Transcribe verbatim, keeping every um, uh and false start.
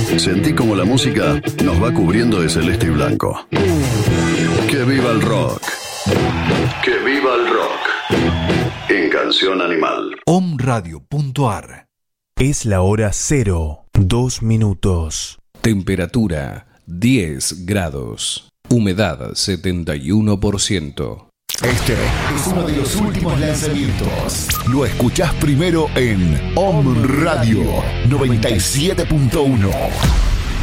Sentí como la música nos va cubriendo de celeste y blanco. ¡Que viva el rock! ¡Que viva el rock! En Canción Animal. Omradio punto ar. Es la hora cero, dos minutos. Temperatura diez grados. Humedad setenta y uno por ciento. Este es uno de los últimos lanzamientos. Lo escuchás primero en Om Radio noventa y siete punto uno.